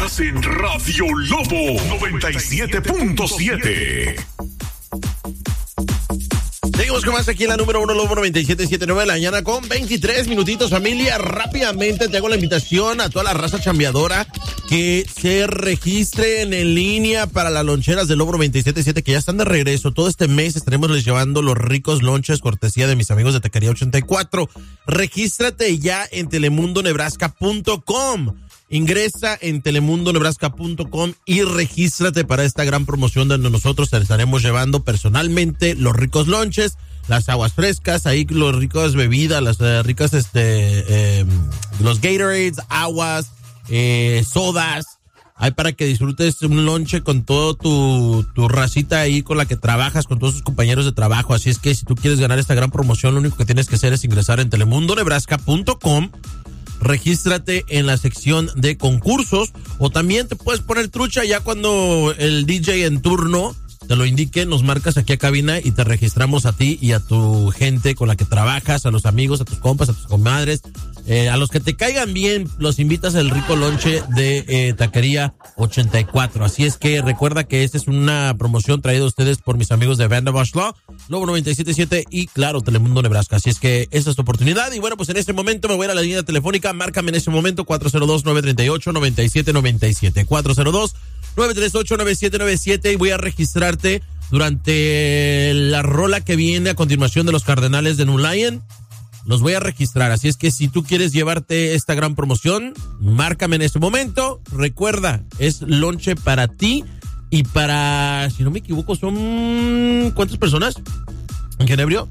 Estás en Radio Lobo 97.7. Seguimos con más aquí en la número 1 Lobo 97.7 de la mañana con 23 minutitos, familia. Rápidamente te hago la invitación a toda la raza chambeadora que se registren en línea para las loncheras del Lobo 97.7 que ya están de regreso. Todo este mes estaremos les llevando los ricos lonches cortesía de mis amigos de Taquería 84. Regístrate ya en telemundonebraska.com. Ingresa en telemundonebraska.com y regístrate para esta gran promoción donde nosotros te estaremos llevando personalmente los ricos lonches, las aguas frescas, ahí los ricos bebidas, las ricas los Gatorades, aguas, sodas, ahí para que disfrutes un lonche con todo tu racita ahí con la que trabajas, con todos tus compañeros de trabajo. Así es que si tú quieres ganar esta gran promoción, lo único que tienes que hacer es ingresar en telemundonebraska.com. Regístrate en la sección de concursos o también te puedes poner trucha ya cuando el DJ en turno te lo indique, nos marcas aquí a cabina y te registramos a ti y a tu gente con la que trabajas, a los amigos, a tus compas, a tus comadres, a los que te caigan bien, los invitas al rico lonche de Taquería 84. Así es que recuerda que esta es una promoción traída a ustedes por mis amigos de Band of Law, Lobo 97.7 y claro, Telemundo Nebraska. Así es que esa es tu oportunidad y bueno, pues en este momento me voy a la línea telefónica, márcame en este momento 402-938-9797, 402-938-9797 y voy a registrarte durante la rola que viene a continuación de los Cardenales de New Lion. Los voy a registrar, así es que si tú quieres llevarte esta gran promoción, márcame en este momento. Recuerda, es lonche para ti y para, si no me equivoco, son ¿cuántas personas? ¿En Genebrio?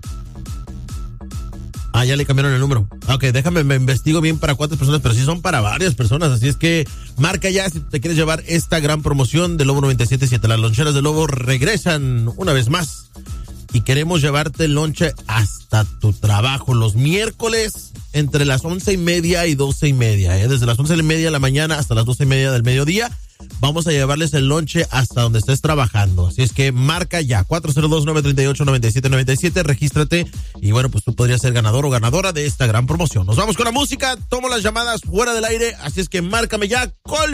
Ya le cambiaron el número. Ok, déjame, me investigo bien para cuántas personas, pero sí son para varias personas, así es que marca ya si te quieres llevar esta gran promoción de Lobo 97.7. Las loncheras de Lobo regresan una vez más y queremos llevarte el lonche hasta tu trabajo los miércoles entre las 11:30 y 12:30, desde las 11:30 de la mañana hasta las 12:30 del mediodía. Vamos a llevarles el lonche hasta donde estés trabajando. Así es que marca ya, 402-938-9797, regístrate y bueno, pues tú podrías ser ganador o ganadora de esta gran promoción. Nos vamos con la música, tomo las llamadas fuera del aire, así es que márcame ya, call